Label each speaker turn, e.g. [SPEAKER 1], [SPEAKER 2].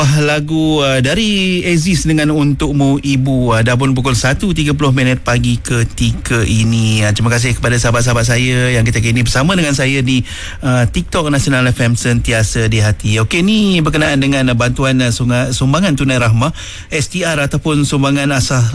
[SPEAKER 1] Lagu dari Aziz dengan Untukmu Ibu. Dah pun pukul 1.30 pagi ketika ini. Terima kasih kepada sahabat-sahabat saya yang ketika ini bersama dengan saya di TikTok Nasional FM Sentiasa di Hati. Okey, ni berkenaan dengan bantuan sumbangan tunai rahmah STR ataupun sumbangan asal